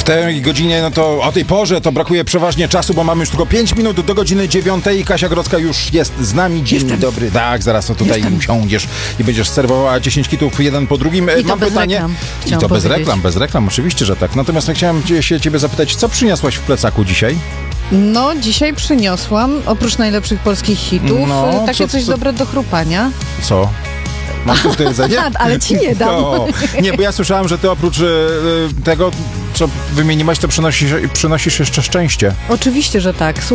tej godzinie, no to o tej porze to brakuje przeważnie czasu, bo mamy już tylko 5 minut do godziny 9. Kasia Grodzka już jest z nami. Dzień dobry. Tak, zaraz to tutaj usiądziesz i będziesz serwowała 10 kitów jeden po drugim. I to Mam bez pytanie. reklam, I to chciałam bez reklam, oczywiście, że tak. Natomiast ja chciałem się ciebie zapytać, co przyniosłaś w plecaku dzisiaj? No, dzisiaj przyniosłam, oprócz najlepszych polskich hitów, No, takie co- coś co- dobre do chrupania. Co? Masz coś do jedzenia? Ale ci nie dam. No. Nie, bo ja słyszałem, że ty oprócz tego, co wymieniłaś, to przynosisz jeszcze szczęście. Oczywiście, że tak.